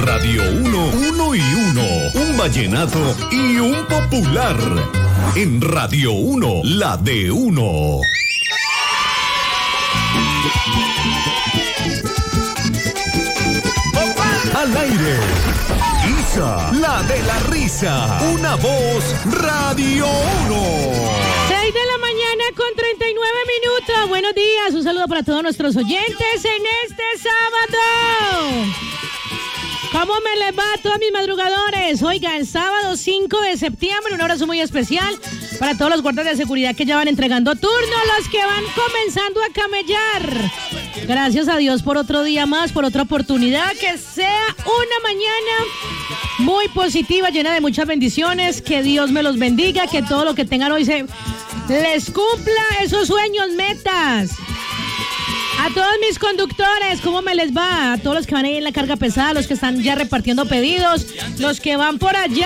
Radio 1, 1 y 1, un vallenato y un popular. En Radio 1, la de 1. Al aire, Isa, la de la risa, una voz Radio 1. 6 de la mañana con 39 minutos. Buenos días, un saludo para todos nuestros oyentes en este sábado. ¿Cómo me les va a todos mis madrugadores? Oiga, el sábado 5 de septiembre, un abrazo muy especial para todos los guardias de seguridad que ya van entregando turno, los que van comenzando a camellar. Gracias a Dios por otro día más, por otra oportunidad, que sea una mañana muy positiva, llena de muchas bendiciones, que Dios me los bendiga, que todo lo que tengan hoy se les cumpla esos sueños, metas. A todos mis conductores, ¿cómo me les va? A todos los que van ahí en la carga pesada, los que están ya repartiendo pedidos, los que van por allá.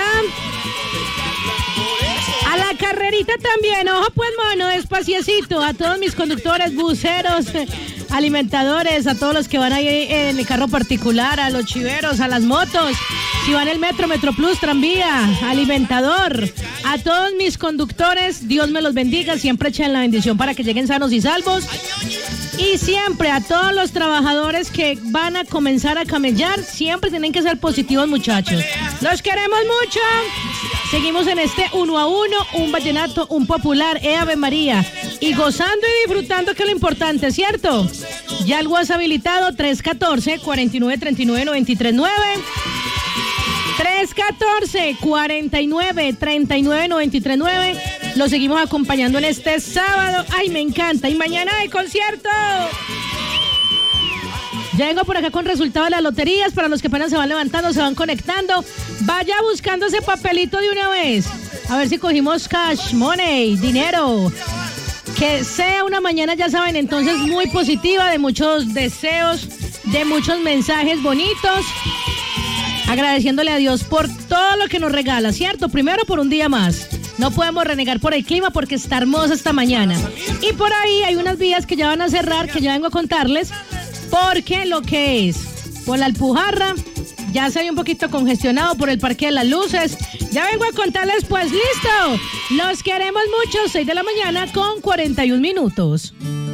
A la carrerita también, ojo pues mano, despaciecito. A todos mis conductores, buceros, alimentadores, a todos los que van ahí en el carro particular, a los chiveros, a las motos, si van el metro, Metroplus, tranvía, alimentador, a todos mis conductores, Dios me los bendiga, siempre echen la bendición para que lleguen sanos y salvos. Y siempre a todos los trabajadores que van a comenzar a camellar, siempre tienen que ser positivos, muchachos. Los queremos mucho. Seguimos en este 1 a 1, un vallenato, un popular, Ave María. Y gozando y disfrutando, que es lo importante, ¿cierto? Ya el WhatsApp habilitado, 314-4939-939. 314-4939-939. Lo seguimos acompañando en este sábado. ¡Ay, me encanta! Y mañana de concierto. Ya vengo por acá con resultados de las loterías. Para los que apenas se van levantando, se van conectando, vaya buscando ese papelito de una vez. A ver si cogimos cash, money, dinero. Que sea una mañana, ya saben, entonces muy positiva, de muchos deseos, de muchos mensajes bonitos. Agradeciéndole a Dios por todo lo que nos regala, ¿cierto? Primero por un día más. No podemos renegar por el clima porque está hermosa esta mañana. Y por ahí hay unas vías que ya van a cerrar, que ya vengo a contarles, porque lo que es por la Alpujarra ya se ve un poquito congestionado por el Parque de las Luces. Ya vengo a contarles, pues listo. Los queremos mucho, 6 de la mañana con 41 minutos.